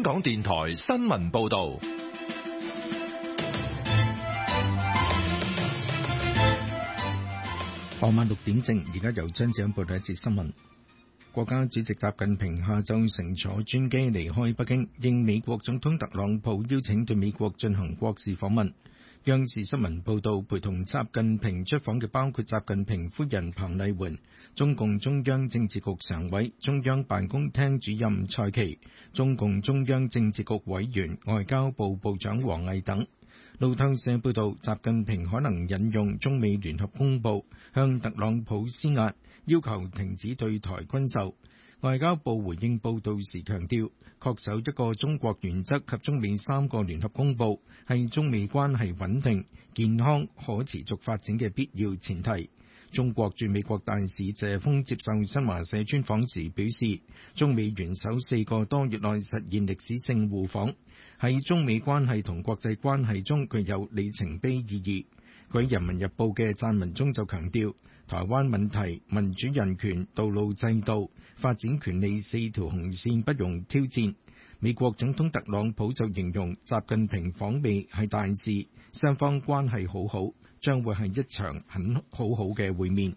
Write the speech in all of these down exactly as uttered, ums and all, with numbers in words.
港電台新聞報道。 傍晚六點正，而家由張子欣報道一節新聞。國家主席習近平下晝乘坐專機離開北京，應美國總統特朗普邀請對美國進行國事訪問。央視新聞報道，陪同習近平出訪嘅包括習近平夫人彭麗媛、中共中央政治局常委、中央辦公廳主任蔡奇、中共中央政治局委員、外交部部長王毅等。路透社報道，習近平可能引用中美聯合公報向特朗普施壓，要求停止對台軍售。外交部回應報道時強調，恪守一個中國原則及中美三個聯合公報係中美關係穩定、健康、可持續發展嘅必要前提。中國駐美國大使謝鋒接受新華社專訪時表示，中美元首四個多月內實現歷史性互訪，喺中美關係同國際關係中具有里程碑意義。佢喺《人民日報》嘅撰文中就強調，台灣問題、民主人權、道路制度、發展權利四條紅線不容挑戰。美國總統特朗普就形容習近平訪美係大事，雙方關係好好，將會係一場很好好嘅會面。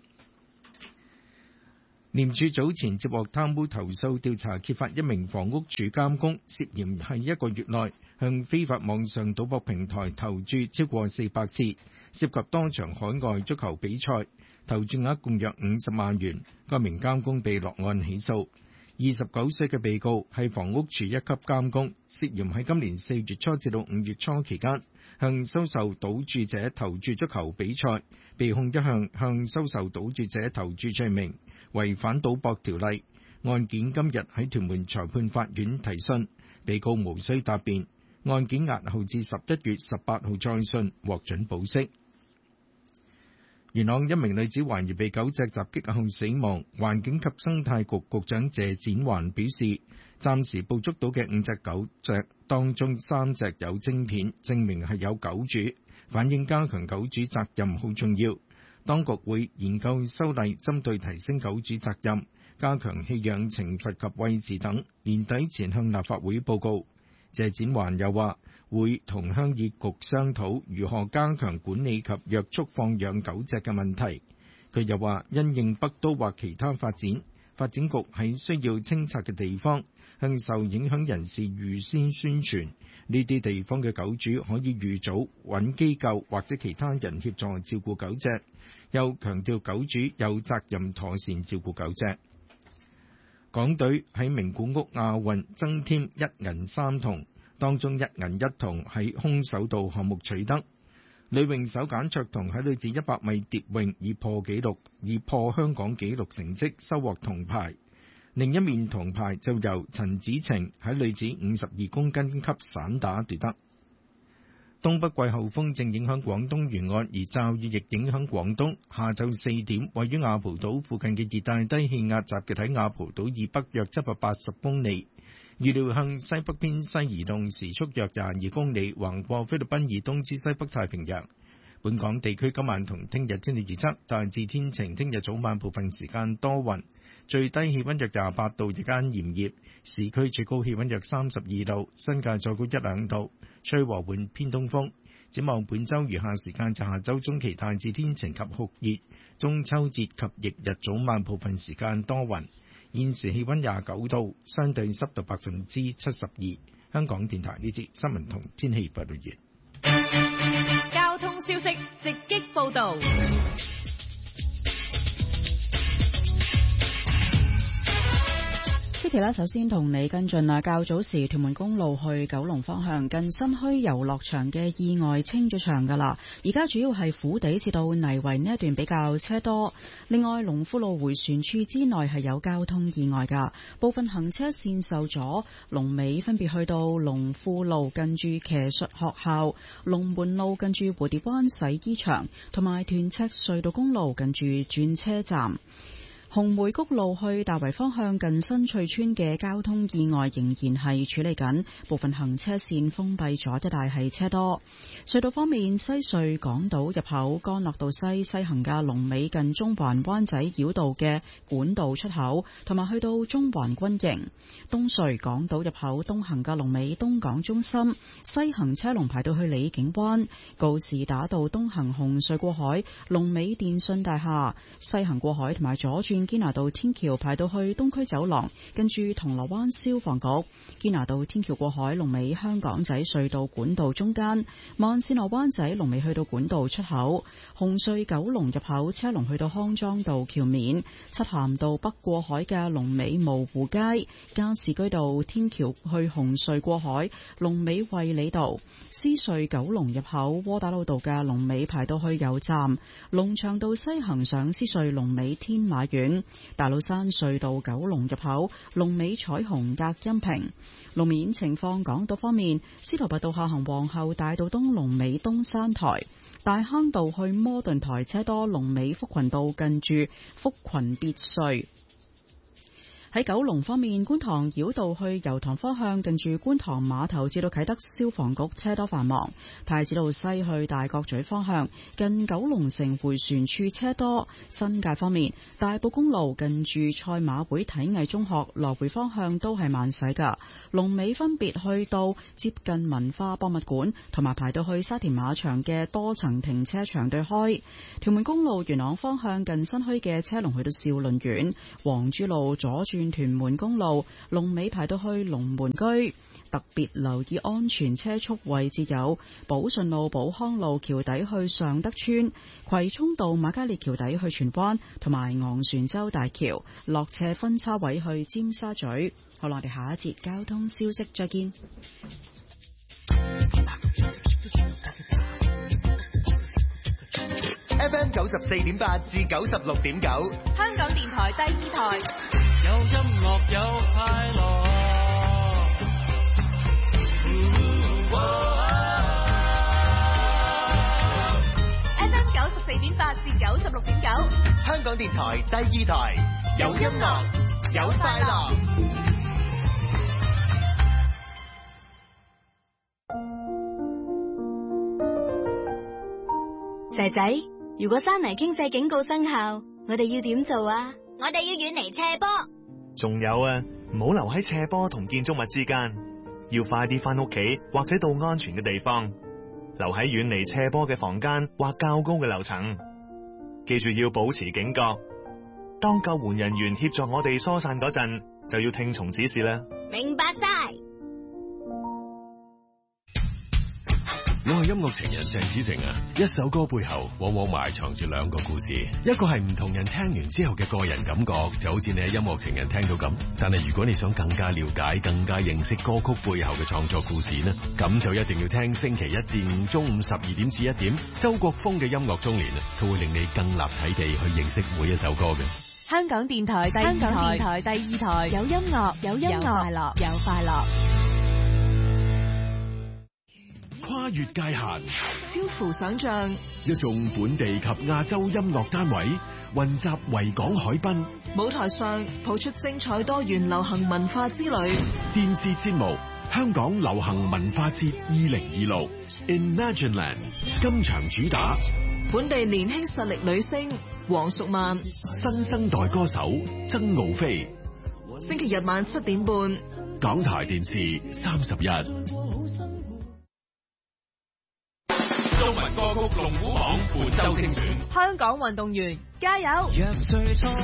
廉署早前接獲貪污投訴，調查揭發一名房屋署監工涉嫌喺一個月內向非法網上賭博平台投注超過四百次，涉及多場海外足球比賽，投注額共約五十萬元。該名監工被落案起訴。二十九歲嘅被告係房屋署一級監工，涉嫌喺今年四月初至到五月初期間向收受賭注者投注足球比賽，被控一項向收受賭注者投注罪名，違反賭博條例。案件今日喺屯門裁判法院提訊，被告無需答辯。案件押後至十一月十八號再訊，獲准保釋。元朗一名女子懷疑被狗隻襲擊後死亡，環境及生態局局長謝展寰表示，暫時捕捉到嘅五隻狗隻當中三隻有晶片，證明係有狗主，反映加強狗主責任好重要。當局會研究修例，針對提升狗主責任、加強棄養懲罰及餵飼等，年底前向立法會報告。謝展寰又話，會同鄉議局商討如何加強管理及約束放養狗隻嘅問題。佢又話，因應北都或其他發展，發展局喺需要清拆嘅地方向受影響人士預先宣傳，呢啲地方嘅狗主可以預早揾機構或者其他人協助照顧狗隻。又強調狗主有責任妥善照顧狗隻。港隊喺名古屋亞運增添一銀三銅，當中一銀一銅喺空手道項目取得。女泳手簡卓彤喺女子一百米蝶泳以破紀錄，以破香港紀錄成績收穫銅牌。另一面銅牌就由陳子晴喺女子五十二公斤級散打奪得。東北季候風正影響廣東沿岸，而驟雨亦影響廣東。下晝四點，位於雅蒲島附近嘅熱帶低氣壓集結喺雅蒲島以北約七百八十公里，預料向西北偏西移動，時速約廿二公里，橫過菲律賓以東至西北太平洋。本港地區今晚同聽日天氣預測大致天晴，聽日早晚部分時間多雲，最低氣溫約廿八度，日間炎熱，市區最高氣溫約三十二度，新界再高一兩度，吹和緩偏東風。展望本週餘下時間至下週中期大致天晴及酷熱，中秋節及翌日早晚部分時間多雲。現時氣溫廿九度，相對濕度百分之七十二。香港電台呢節新聞同天氣報道完。 交通消息直擊報道。Kitty 啦，首先同你跟進啊，較早時屯門公路去九龍方向近新墟遊樂場嘅意外清咗場噶啦，而家主要係虎地至到泥圍呢一段比較車多。另外，龍富路迴旋處之內係有交通意外噶，部分行車線受阻，龍尾分別去到龍富路近住騎術學校、龍門路近住蝴蝶灣洗衣場，同埋屯赤隧道公路近住轉車站。 紅梅谷路去大圍方向近新翠村嘅交通意外仍然係處理緊，部分行車線封閉咗，一帶係車多。隧道方面，西隧港島入口干諾道西西行嘅龍尾近中環灣仔繞道嘅管道出口，同埋去到中環軍營。東隧港島入口東行嘅龍尾東港中心，西行車龍排到去李景灣。告士打道東行紅隧過海，龍尾電信大廈，西行過海同埋左轉堅拿道天橋排到去東區走廊，跟住銅鑼灣消防局。堅拿道天橋過海龍尾香港仔隧道管道中間，慢線落灣仔龍尾去到管道出口。紅隧九龍入口車龍去到康莊道橋面，漆咸道北過海嘅龍尾蕪湖街，加士居道天橋去紅隧過海龍尾衛理道。獅隧九龍入口窩打老道嘅龍尾排到去油站，龍翔道西行上獅隧龍尾天馬苑。大老山隧道九龍入口龍尾彩虹隔音屏。路面情況，港島方面，司徒拔道下行皇后大道東龍尾東山台，大坑道去摩頓台車多，龍尾福群道近住福群別墅。喺九龍方面，觀塘繞道去油塘方向近住觀塘碼頭至到啟德消防局車多繁忙。太子道西去大角咀方向近九龍城迴旋處車多。新界方面，大埔公路近住賽馬會體藝中學來回方向都係慢駛噶，龍尾分別去到接近文化博物館同埋排到去沙田馬場嘅多層停車場對開。屯門公路元朗方向近新墟嘅車龍去到兆麟苑。黃珠路左轉屯門公路龍尾排到去龍門居。特別留意安全車速位置有寶順路寶康路橋底去尚德村，葵涌道瑪嘉烈橋底去荃灣，同埋昂船洲大橋落斜分叉位去尖沙咀。好啦，我哋下一節交通消息再見。 F M 九十四點八至九十六點九， 香港電台第二台， 有音樂有快樂。 F M 九十四點八至九十六點九， 香港電台第二台，有音樂有快樂。 仔仔，如果山泥傾瀉警告生效，我哋要點做啊？ 我哋要遠離斜坡。 仲有啊，唔好留喺斜坡同建築物之間，要快啲翻屋企或者到安全嘅地方，留喺遠離斜坡嘅房間或較高嘅樓層。記住要保持警覺，當救援人員協助我哋疏散嗰陣，就要聽從指示啦。 明白晒。 我係音樂情人鄭子誠啊！一首歌背後往往埋藏住兩個故事，一個係唔同人聽完之後嘅個人感覺，就好似你喺音樂情人聽到咁。但係如果你想更加了解、更加認識歌曲背後嘅創作故事呢，咁就一定要聽星期一至五中午十二點至一點，周國峰嘅音樂中年啊，佢會令你更立體地去認識每一首歌嘅。 香港電台第二台，香港電台第二台，有音樂，有音樂，有快樂，有快樂。 跨越界限， 超乎想象， 一眾本地及亞洲音樂單位混集維港海濱， 舞台上譜出精彩多元流行文化之旅。 電視節目《香港流行文化節二零二六 Imagineland》，今場主打本地年輕實力女星黃淑曼， 新生代歌手曾傲飛。 星期日晚七點半， 港台電視三十一。 中文歌曲龍虎榜本周精選， 香港運動員加油！